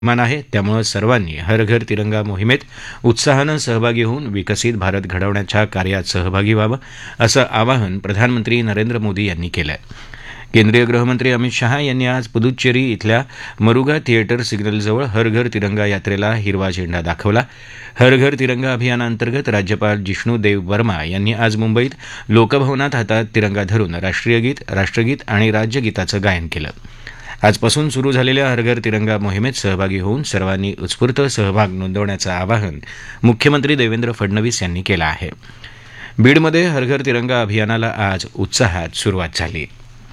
मान आहे त्यामुळे सर्वांनी हर घर तिरंगा मोहिमेत उत्साहानं सहभागी होऊन विकसित भारत घडवण्याच्या कार्यात सहभागी व्हावं असं आवाहन प्रधानमंत्री नरेंद्र मोदी यांनी केलं आहे. केंद्रीय गृहमंत्री अमित शहा यांनी आज पुदुच्चेरी इथल्या मरुगा थिएटर सिग्नलजवळ हर घर तिरंगा यात्रेला हिरवा झेंडा दाखवला. हर घर तिरंगा अभियानांतर्गत राज्यपाल जिष्णू देव वर्मा यांनी आज मुंबईत लोकभवनात हातात तिरंगा धरून राष्ट्रीय गीत, राष्ट्रगीत आणि राज्यगीताचं गायन केलं. आजपासून सुरू झालेल्या हर घर तिरंगा मोहिमेत सहभागी होऊन सर्वांनी उत्स्फूर्त सहभाग नोंदवण्याचं आवाहन मुख्यमंत्री देवेंद्र फडणवीस यांनी केलं आहे. बीडमध्ये हर घर तिरंगा अभियानाला आज उत्साहात सुरुवात झाली.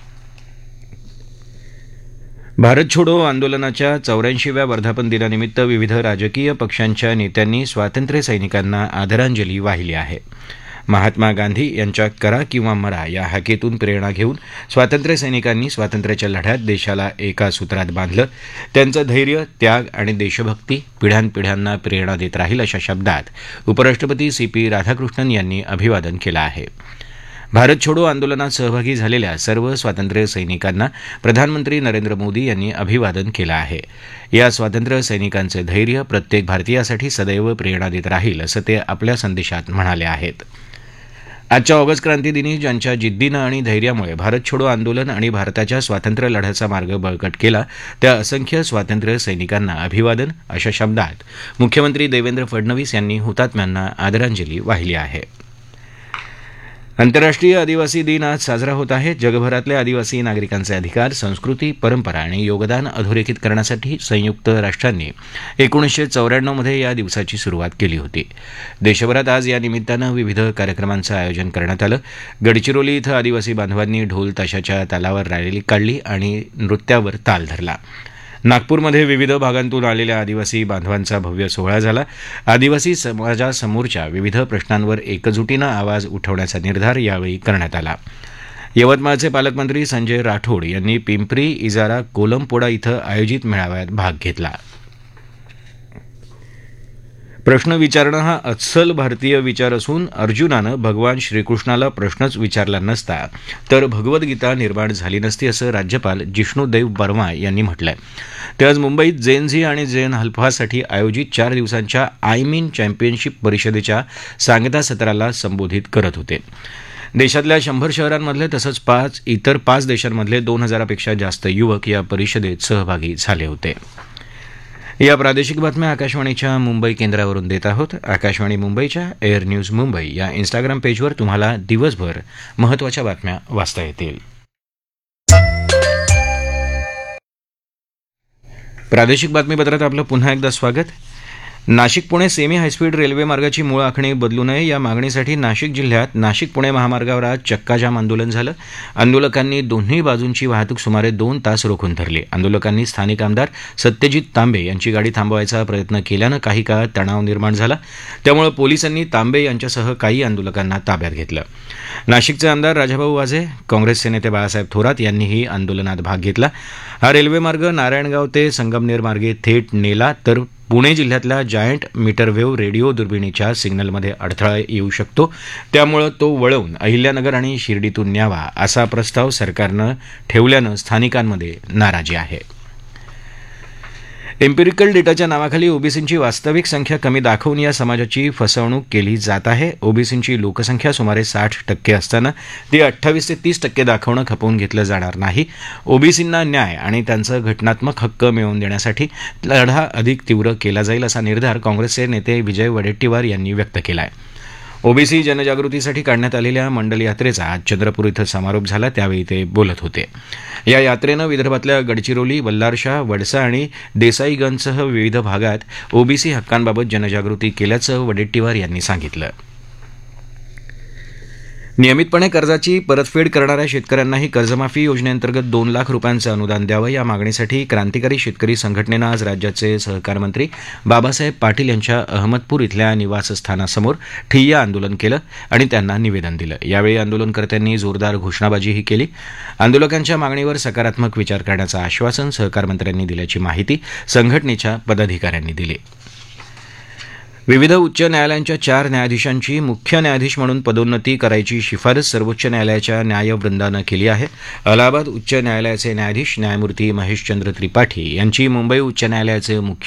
भारत छोडो आंदोलनाच्या 84व्या वर्धापन दिनानिमित्त विविध राजकीय पक्षांच्या नेत्यांनी स्वातंत्र्य सैनिकांना आदरांजली वाहिली आहे. महात्मा गांधी यांच्या करा किंवा मरा या हाकेतून प्रेरणा घेऊन स्वातंत्र्य सैनिकांनी स्वातंत्र्याच्या लढ्यात देशाला एका सूत्रात बांधलं. त्यांचं धैर्य, त्याग आणि देशभक्ती पिढ्यानपिढ्यांना प्रेरणा देत राहील अशा शब्दात उपराष्ट्रपती CP राधाकृष्णन यांनी अभिवादन केलं आहे. भारत छोडो आंदोलनात सहभागी झालेल्या सर्व स्वातंत्र्य सैनिकांना प्रधानमंत्री नरेंद्र मोदी यांनी अभिवादन केलं आहे. या स्वातंत्र्य सैनिकांचे धैर्य प्रत्येक भारतीयासाठी सदैव प्रेरणा देत राहील असं ते आपल्या संदेशात म्हणाले आहेत. आजच्या ऑगस्ट क्रांती दिनी ज्यांच्या जिद्दीनं आणि धैर्यामुळे भारत छोडो आंदोलन आणि भारताच्या स्वातंत्र्य लढ्याचा मार्ग बळकट केला त्या असंख्य स्वातंत्र्य सैनिकांना अभिवादन अशा शब्दात मुख्यमंत्री देवेंद्र फडणवीस यांनी हुतात्म्यांना आदरांजली वाहिली आहे. आंतरराष्ट्रीय आदिवासी दिन आज साजरा होत आहे. जगभरातल्या आदिवासी नागरिकांचे अधिकार, संस्कृती, परंपरा आणि योगदान अधोरेखित करण्यासाठी संयुक्त राष्ट्रांनी 1994 मध्ये या दिवसाची सुरुवात केली होती. देशभरात आज या निमित्तानं विविध कार्यक्रमांचं आयोजन करण्यात आलं. गडचिरोली इथं आदिवासी बांधवांनी ढोल ताशाच्या तालावर रॅली काढली आणि नृत्यावर ताल धरला. नागपूरमध्ये विविध भागांतून आलेल्या आदिवासी बांधवांचा भव्य सोहळा झाला. आदिवासी समाजासमोरच्या विविध प्रश्नांवर एकजुटीनं आवाज उठवण्याचा निर्धार यावेळी करण्यात आला. यवतमाळचे पालकमंत्री संजय राठोड यांनी पिंपरी इजारा कोलमपोडा इथं आयोजित मेळाव्यात भाग घेतला. प्रश्न विचारणं हा अस्सल भारतीय विचार असून अर्जुनानं भगवान श्रीकृष्णाला प्रश्नच विचारला नसता तर भगवद्गीता निर्माण झाली नसती असं राज्यपाल जिष्णू देव वर्मा यांनी म्हटलंय. ते आज मुंबईत जेन झी आणि जेन अल्फासाठी आयोजित 4 दिवसांच्या आय मीन चॅम्पियनशिप परिषदेच्या सांगता सत्राला संबोधित करत होते. देशातल्या 100 शहरांमधले तसंच इतर 5 देशांमधले 2000पेक्षा जास्त युवक या परिषदेत सहभागी झाले होते. या प्रादेशिक बातम्या आकाशवाणीच्या मुंबई केंद्रावरून देत आहोत. आकाशवाणी मुंबईच्या एअर न्यूज मुंबई या इन्स्टाग्राम पेजवर तुम्हाला दिवसभर महत्त्वाच्या बातम्या वाचता येतील. प्रादेशिक बातमीपत्रात आपलं पुन्हा एकदा स्वागत. Nashik Pune semi high speed railway मार्गाची मूळ आखणी बदलू नये या मागणीसाठी नाशिक जिल्ह्यात नाशिक पुणे महामार्गावर आज चक्काजाम आंदोलन झालं. आंदोलकांनी दोन्ही बाजूंची वाहतूक सुमारे 2 तास रोखून धरली. आंदोलकांनी स्थानिक आमदार सत्यजित तांबे यांची गाडी थांबवायचा प्रयत्न केल्यानं काही काळ तणाव निर्माण झाला. त्यामुळे पोलिसांनी तांबे यांच्यासह काही आंदोलकांना ताब्यात घेतलं. नाशिकचे आमदार राजाभाऊ वाजे, काँग्रेसचे नेते बाळासाहेब थोरात यांनीही आंदोलनात भाग घेतला. हा रेल्वेमार्ग नारायणगाव ते संगमनेर मार्गे थेट नेला तर पुणे जिल्ह्यातल्या जायंट मीटरवेव्ह रेडिओ दुर्बिणीच्या सिग्नलमध्ये अडथळा येऊ शकतो. त्यामुळे तो वळवून अहिल्यानगर आणि शिर्डीतून न्यावा असा प्रस्ताव सरकारनं ठेवल्यानं स्थानिकांमध्ये नाराजी आहे. एम्पिरिकल डेटाच्या नावाखाली ओबीसींची वास्तविक संख्या कमी दाखवून या समाजाची फसवणूक केली जात आहे. ओबीसींची लोकसंख्या सुमारे 60% असताना ती 28 ते 30% दाखवणं खपवून घेतलं जाणार नाही. ओबीसींना न्याय आणि त्यांचं घटनात्मक हक्क मिळवून देण्यासाठी लढा अधिक तीव्र केला जाईल असा निर्धार काँग्रेसचे नेते विजय वडेट्टीवार यांनी व्यक्त केला आहे. ओबीसी जनजागृतीसाठी काढण्यात आलेल्या मंडल यात्रेचा आज चंद्रपूर इथं समारोप झाला. त्यावेळी ते बोलत होते. या यात्रेनं विदर्भातल्या गडचिरोली, वल्हारशाह, वडसा आणि देसाईगंजसह विविध भागात ओबीसी हक्कांबाबत जनजागृती केल्याचं वडेट्टीवार यांनी सांगितलं. नियमितपणे कर्जाची परतफेड करणाऱ्या शेतकऱ्यांनाही कर्जमाफी योजनेअंतर्गत 2 लाख रुपयांचं अनुदान द्यावं या मागणीसाठी क्रांतिकारी शेतकरी संघटनेनं आज राज्याचे सहकार मंत्री बाबासाहेब पाटील यांच्या अहमदपूर इथल्या निवासस्थानासमोर ठिय्या आंदोलन केलं आणि त्यांना निवेदन दिलं. यावेळी आंदोलनकर्त्यांनी जोरदार घोषणाबाजीही केली. आंदोलकांच्या मागणीवर सकारात्मक विचार करण्याचं आश्वासन सहकार मंत्र्यांनी दिल्याची माहिती संघटनेच्या पदाधिकाऱ्यांनी दिली. विविध उच्च न्यायालयांच्या 4 न्यायाधीशांची मुख्य न्यायाधीश म्हणून पदोन्नती करायची शिफारस सर्वोच्च न्यायालयाच्या न्यायवृंदानं केली आहे. अलाहाबाद उच्च न्यायालयाचे न्यायाधीश न्यायमूर्ती महेशचंद्र त्रिपाठी यांची मुंबई उच्च न्यायालयाचे मुख्य